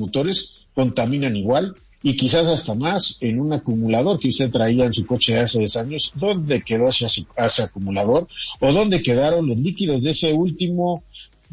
motores contaminan igual y quizás hasta más en un acumulador que usted traía en su coche de hace 10 años. ¿Dónde quedó ese acumulador? ¿O dónde quedaron los líquidos de ese último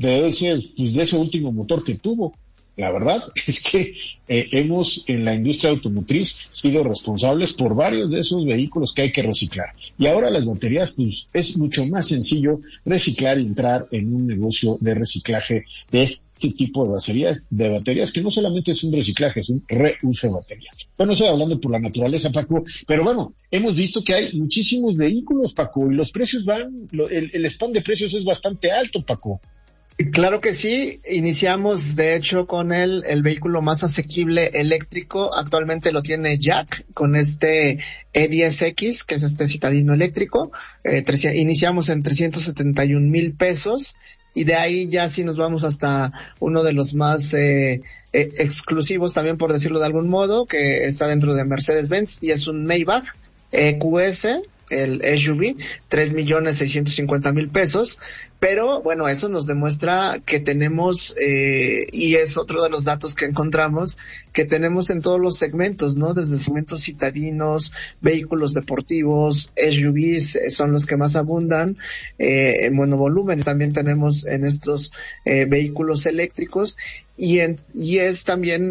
motor que tuvo? La verdad es que hemos en la industria automotriz sido responsables por varios de esos vehículos que hay que reciclar. Y ahora las baterías, pues es mucho más sencillo reciclar y entrar en un negocio de reciclaje de este tipo de baterías que no solamente es un reciclaje, es un reuso de baterías. Bueno, estoy hablando por la naturaleza, Paco, pero bueno, hemos visto que hay muchísimos vehículos, Paco, y los precios el span de precios es bastante alto, Paco. Claro que sí, iniciamos de hecho con el vehículo más asequible eléctrico, actualmente lo tiene Jack con este E10X, que es este citadino eléctrico, iniciamos en 371,000 pesos y de ahí ya sí nos vamos hasta uno de los más exclusivos también, por decirlo de algún modo, que está dentro de Mercedes-Benz y es un Maybach EQS, el SUV, 3,650,000 pesos, pero bueno, eso nos demuestra que tenemos, y es otro de los datos que encontramos, que tenemos en todos los segmentos, ¿no? Desde segmentos citadinos, vehículos deportivos, SUVs son los que más abundan, en monovolumen también tenemos en estos vehículos eléctricos, y es también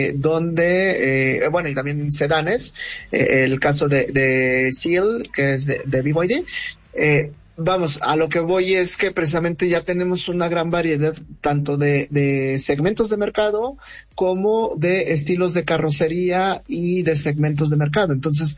donde y también sedanes, el caso de Seal, que es de BYD. Vamos, a lo que voy es que precisamente ya tenemos una gran variedad tanto de segmentos de mercado como de estilos de carrocería y de segmentos de mercado. Entonces,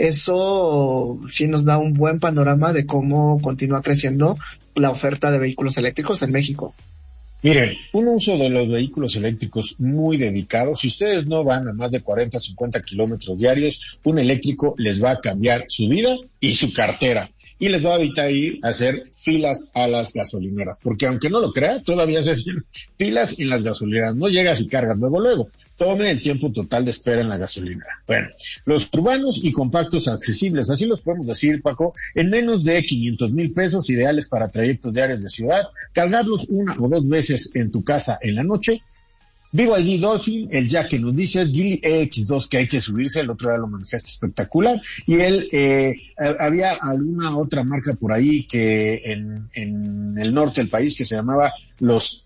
eso sí nos da un buen panorama de cómo continúa creciendo la oferta de vehículos eléctricos en México. Miren, un uso de los vehículos eléctricos muy dedicado. Si ustedes no van a más de 40, 50 kilómetros diarios, un eléctrico les va a cambiar su vida y su cartera. Y les va a evitar ir a hacer filas a las gasolineras. Porque aunque no lo crea, todavía se hacen filas en las gasolineras. No llegas y cargas luego. Tome el tiempo total de espera en la gasolinera. Bueno, los urbanos y compactos accesibles, así los podemos decir, Paco, en menos de 500,000 pesos, ideales para trayectos diarios de ciudad, cargarlos 1 o 2 veces en tu casa en la noche. BYD Dolphin, el Jack que nos dice, Geely EX2 que hay que subirse, el otro día lo manejaste espectacular, y había alguna otra marca por ahí que en el norte del país que se llamaba los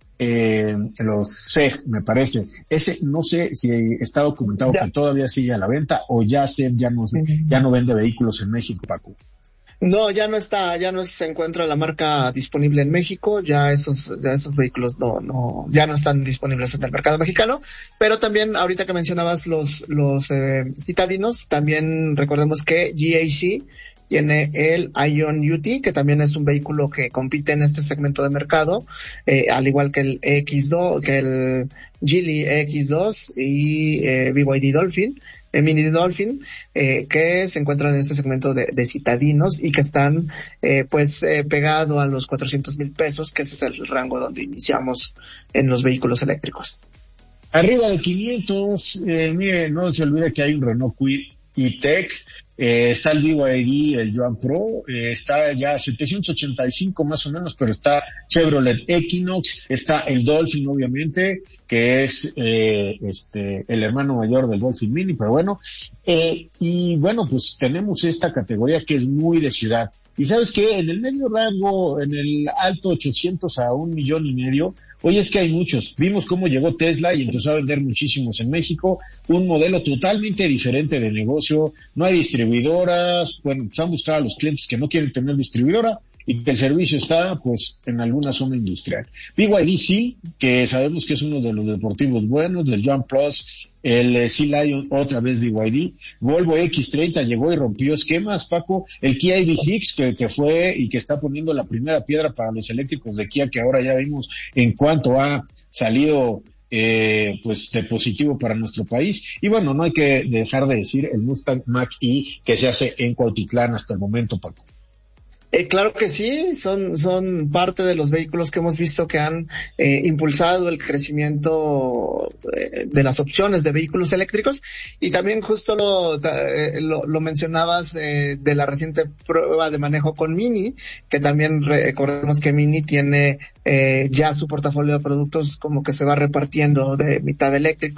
CEG, me parece. Ese no sé si está documentado que todavía sigue a la venta o ya CEG ya no vende vehículos en México, Paco. No, ya no se encuentra la marca disponible en México, ya esos vehículos ya no están disponibles en el mercado mexicano, pero también ahorita que mencionabas los citadinos, también recordemos que GAC tiene el Ion UT, que también es un vehículo que compite en este segmento de mercado, al igual que el EX2, que el Geely EX2 y BYD Dolphin, Mini Dolphin, que se encuentran en este segmento de citadinos y que están pegado a los 400,000 pesos, que ese es el rango donde iniciamos en los vehículos eléctricos. Arriba de 500, mire, no se olvide que hay un Renault Kwid E-Tech, está el BYD, el Yuan Pro, está ya 785 más o menos, pero está Chevrolet Equinox, está el Dolphin obviamente, que es el hermano mayor del Dolphin Mini, pero bueno, y bueno, pues tenemos esta categoría que es muy de ciudad. Y sabes qué, en el medio rango, en el alto 800 a 1,5 millones, oye, es que hay muchos. Vimos cómo llegó Tesla y empezó a vender muchísimos en México, un modelo totalmente diferente de negocio, no hay distribuidoras, bueno, pues han buscado a los clientes que no quieren tener distribuidora y que el servicio está, pues, en alguna zona industrial. BYD sí, que sabemos que es uno de los deportivos buenos, del Jump Plus, el Sea Lion, otra vez BYD, Volvo X30 llegó y rompió esquemas, Paco, el Kia EV6 que fue y que está poniendo la primera piedra para los eléctricos de Kia, que ahora ya vimos en cuanto ha salido pues de positivo para nuestro país. Y bueno, no hay que dejar de decir el Mustang Mach-E que se hace en Cuautitlán hasta el momento, Paco. Claro que sí, son parte de los vehículos que hemos visto que han impulsado el crecimiento de las opciones de vehículos eléctricos, y también justo lo mencionabas de la reciente prueba de manejo con Mini, que también recordemos que Mini tiene ya su portafolio de productos como que se va repartiendo de mitad eléctrico